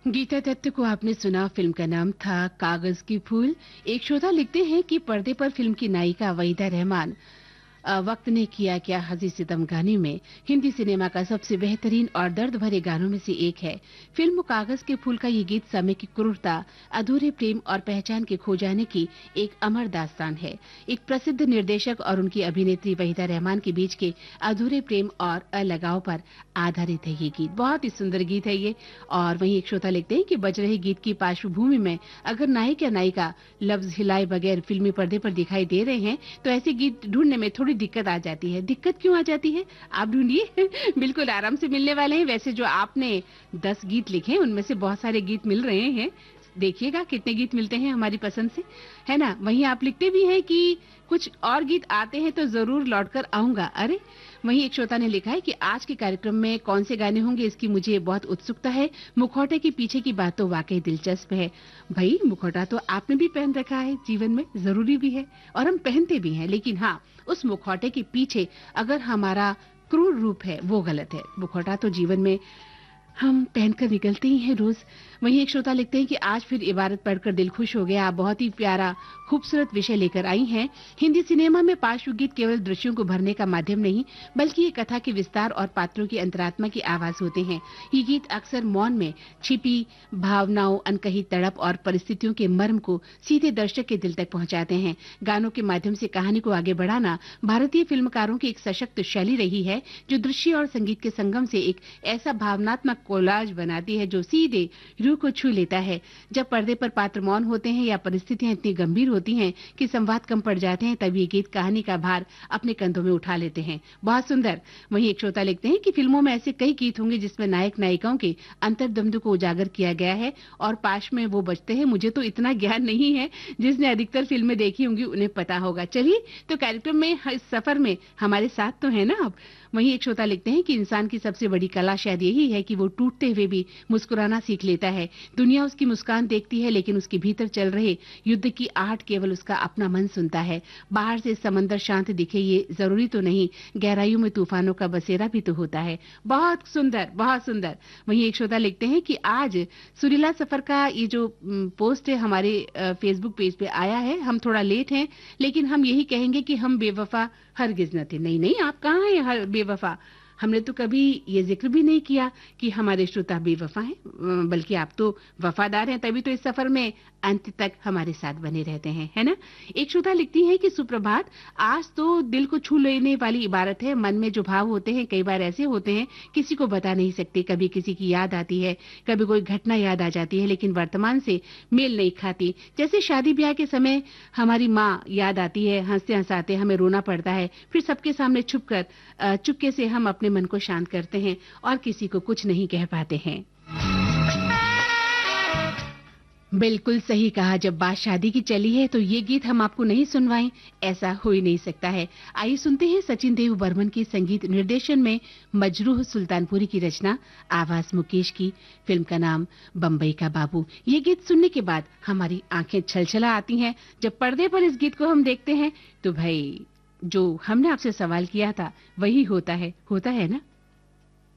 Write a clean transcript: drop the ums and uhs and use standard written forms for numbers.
गीता दत्त को आपने सुना। फिल्म का नाम था कागज की फूल। एक श्रोता लिखते हैं कि पर्दे पर फिल्म की नायिका वहीदा रहमान वक्त ने किया क्या हजी सितम गाने में हिंदी सिनेमा का सबसे बेहतरीन और दर्द भरे गानों में से एक है। फिल्म कागज के फूल का ये गीत समय की क्रूरता, अधूरे प्रेम और पहचान के खो जाने की एक अमर दास्तान है। एक प्रसिद्ध निर्देशक और उनकी अभिनेत्री वहीदा रहमान के बीच के अधूरे प्रेम और अलगाव पर आधारित है ये गीत। बहुत ही सुंदर गीत है ये। और वहीं एक श्रोता लिखते हैं कि बज रहे गीत की पार्श्वभूमि में अगर नायक या नायिका लफ्ज हिलाए बगैर फिल्मी पर्दे पर दिखाई दे रहे हैं तो ऐसे गीत ढूंढने में थोड़ी दिक्कत आ जाती है। दिक्कत क्यों आ जाती है आप ढूंढिए बिल्कुल आराम से मिलने वाले हैं। वैसे जो आपने 10 गीत लिखे उनमें से बहुत सारे गीत मिल रहे हैं। देखिएगा कितने गीत मिलते हैं हमारी पसंद से, है ना। वहीं आप लिखते भी हैं कि कुछ और गीत आते हैं तो जरूर लौटकर आऊंगा। अरे वहीं एक श्रोता ने लिखा है कि आज के कार्यक्रम में कौन से गाने होंगे इसकी मुझे बहुत उत्सुकता है। मुखौटे के पीछे की बात तो वाकई दिलचस्प है। भाई मुखौटा तो आपने भी पहन रखा है, जीवन में जरूरी भी है और हम पहनते भी हैं, लेकिन हाँ उस मुखौटे के पीछे अगर हमारा क्रूर रूप है वो गलत है। मुखौटा तो जीवन में हम पहनकर निकलते ही हैं रोज। वहीं एक श्रोता लिखते हैं कि आज फिर इबारत पढ़कर दिल खुश हो गया। आप बहुत ही प्यारा खूबसूरत विषय लेकर आई हैं। हिंदी सिनेमा में पार्श्व गीत केवल दृश्यों को भरने का माध्यम नहीं बल्कि ये कथा के विस्तार और पात्रों की अंतरात्मा की आवाज होते हैं। ये गीत अक्सर मौन में छिपी भावनाओं, अनकही तड़प और परिस्थितियों के मर्म को सीधे दर्शक के दिल तक पहुंचाते हैं। गानों के माध्यम से कहानी को आगे बढ़ाना भारतीय फिल्मकारों की एक सशक्त शैली रही है जो दृश्य और संगीत के संगम से एक ऐसा भावनात्मक कोलाज बनाती है जो सीधे रूह को छू लेता है। जब पर्दे पर पात्र मौन होते हैं या परिस्थितियां इतनी गंभीर होती हैं कि संवाद कम पड़ जाते हैं तब ये गीत कहानी का भार अपने कंधों में उठा लेते हैं। बहुत सुंदर। वहीं एक श्रोता लिखते हैं कि फिल्मों में ऐसे कई गीत होंगे जिसमें नायक नायिकाओं के अंतर्द्वंद को उजागर किया गया है और पाश में वो बजते हैं। मुझे तो इतना ज्ञान नहीं है, जिसने अधिकतर फिल्में देखी होंगी उन्हें पता होगा। चलिए तो कार्यक्रम में इस सफर में हमारे साथ तो है ना आप। वहीं एक श्रोता लिखते हैं कि इंसान की सबसे बड़ी कला शायद यही है कि वो टूटते हुए भी मुस्कुराना सीख लेता है। दुनिया उसकी मुस्कान देखती है लेकिन उसके भीतर चल रहे युद्ध की आहट केवल उसका अपना मन सुनता है। बाहर से समंदर शांत दिखे ये जरूरी तो नहीं, गहराइयों में तूफानों का बसेरा भी तो होता है। बहुत सुंदर, बहुत सुंदर। वहीं एक श्रोता लिखते हैं कि आज सुरीला सफर का ये जो पोस्ट है हमारे फेसबुक पेज पे आया है। हम थोड़ा लेट हैं लेकिन हम यही कहेंगे कि हम बेवफा हरगिज न थे। नहीं नहीं, आप कहाँ हैं बेवफा। हमने तो कभी ये जिक्र भी नहीं किया कि हमारे श्रोता बेवफा हैं, बल्कि आप तो वफादार हैं, तभी तो इस सफर में अंत तक हमारे साथ बने रहते हैं, है ना। एक श्रोता लिखती है कि सुप्रभात, आज तो दिल को छू लेने वाली इबारत है। मन में जो भाव होते हैं कई बार ऐसे होते हैं किसी को बता नहीं सकते। कभी किसी की याद आती है, कभी कोई घटना याद आ जाती है लेकिन वर्तमान से मेल नहीं खाती। जैसे शादी ब्याह के समय हमारी माँ याद आती है, हंसते हंसाते हमें रोना पड़ता है, फिर सबके सामने चुपके से हम अपने मन को शांत करते हैं और किसी को कुछ नहीं कह पाते हैं। बिल्कुल सही कहा। जब बात शादी की चली है तो ये गीत हम आपको नहीं सुनवाएं, ऐसा हो ही नहीं सकता है। आइए सुनते हैं सचिन देव बर्मन की संगीत निर्देशन में मजरूह सुल्तानपुरी की रचना, आवाज मुकेश की। फिल्म का नाम बम्बई का बाबू। ये गीत सुनने के बाद हमारी आंखें छलछला आती हैं। जब पर्दे पर इस गीत को हम देखते हैं तो भाई जो हमने आपसे सवाल किया था वही होता है ना।